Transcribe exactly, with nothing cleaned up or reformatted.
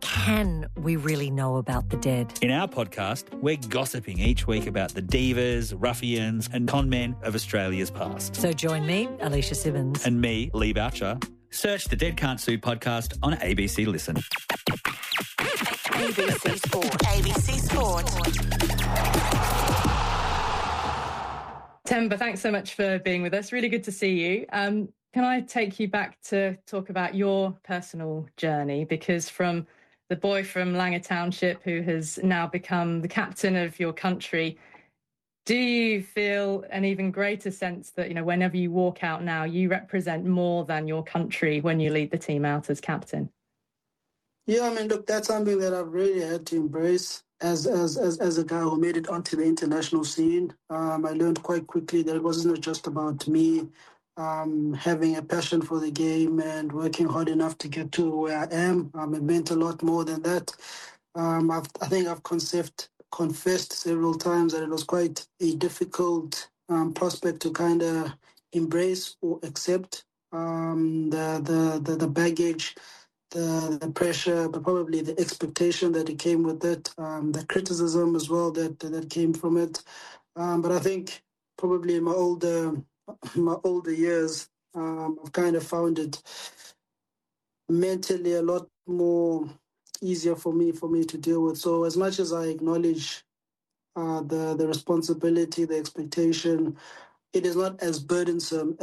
can we really know about the dead? In our podcast, we're gossiping each week about the divas, ruffians and con men of Australia's past. So join me, Alicia Simmons. And me, Lee Boucher. Search the Dead Can't Sue podcast on A B C Listen. A B C Sport. A B C Sport. Temba, thanks so much for being with us. Really good to see you. Um, can I take you back to talk about your personal journey? Because from the boy from Langer Township who has now become the captain of your country, do you feel an even greater sense that, you know, whenever you walk out now, you represent more than your country when you lead the team out as captain? Yeah, I mean, look, that's something that I've really had to embrace as as as, as a guy who made it onto the international scene. Um, I learned quite quickly that it wasn't just about me um, having a passion for the game and working hard enough to get to where I am. Um, it meant a lot more than that. Um, I've, I think I've confessed, confessed several times that it was quite a difficult um, prospect to kind of embrace or accept um, the, the, the, the baggage, the, the pressure, but probably the expectation that it came with it, um, the criticism as well that that came from it. Um, but I think probably in my older my older years, um, I've kind of found it mentally a lot more easier for me for me to deal with. So as much as I acknowledge uh, the the responsibility, the expectation, it is not as burdensome